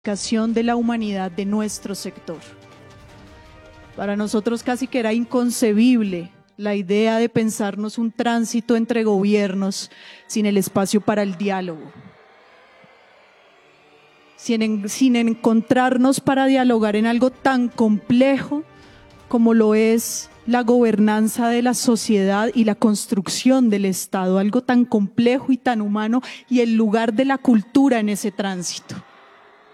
de la humanidad de nuestro sector. Para nosotros casi que era inconcebible la idea de pensarnos un tránsito entre gobiernos sin el espacio para el diálogo, sin encontrarnos para dialogar en algo tan complejo como lo es la gobernanza de la sociedad y la construcción del Estado, algo tan complejo y tan humano, y el lugar de la cultura en ese tránsito.